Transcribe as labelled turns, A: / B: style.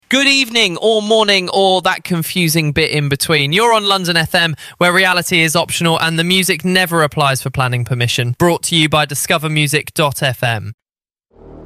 A: Good evening or morning or that confusing bit in between. You're on London FM, where reality is optional and the music never applies for planning permission. Brought to you by discovermusic.fm.